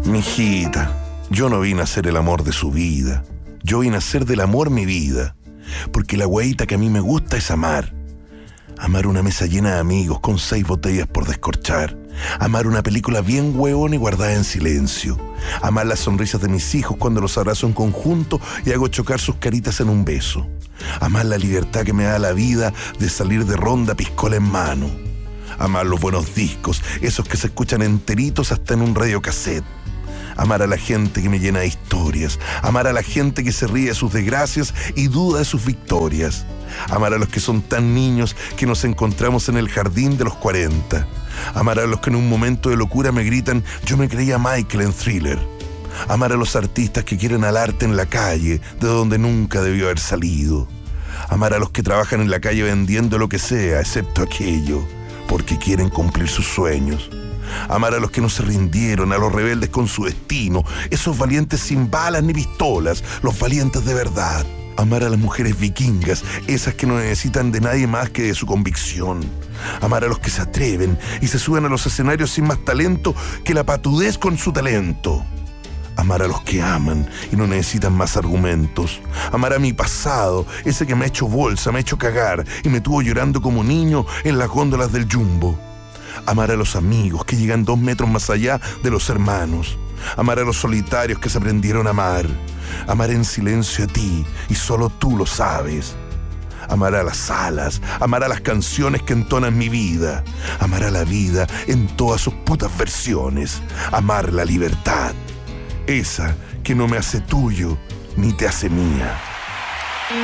Mijita, yo no vine a ser el amor de su vida. Yo vine a ser del amor mi vida. Porque la hueíta que a mí me gusta es amar. Amar una mesa llena de amigos con 6 botellas por descorchar. Amar una película bien hueona y guardada en silencio. Amar las sonrisas de mis hijos cuando los abrazo en conjunto y hago chocar sus caritas en un beso. Amar la libertad que me da la vida de salir de ronda piscola en mano. Amar los buenos discos, esos que se escuchan enteritos hasta en un radiocassette. Amar a la gente que me llena de historias. Amar a la gente que se ríe de sus desgracias y duda de sus victorias. Amar a los que son tan niños que nos encontramos en el jardín de los 40. Amar a los que en un momento de locura me gritan: yo me creía Michael en Thriller. Amar a los artistas que quieren al arte en la calle, de donde nunca debió haber salido. Amar a los que trabajan en la calle vendiendo lo que sea, excepto aquello, porque quieren cumplir sus sueños. Amar a los que no se rindieron, a los rebeldes con su destino, esos valientes sin balas ni pistolas, los valientes de verdad. Amar a las mujeres vikingas, esas que no necesitan de nadie más que de su convicción. Amar a los que se atreven y se suben a los escenarios sin más talento que la patudez con su talento. Amar a los que aman y no necesitan más argumentos. Amar a mi pasado, ese que me ha hecho bolsa, me ha hecho cagar y me tuvo llorando como niño en las góndolas del Jumbo. Amar a los amigos que llegan 2 metros más allá de los hermanos. Amar a los solitarios que se aprendieron a amar. Amar en silencio a ti y solo tú lo sabes. Amar a las alas, amar a las canciones que entonan mi vida. Amar a la vida en todas sus putas versiones. Amar la libertad, esa que no me hace tuyo ni te hace mía.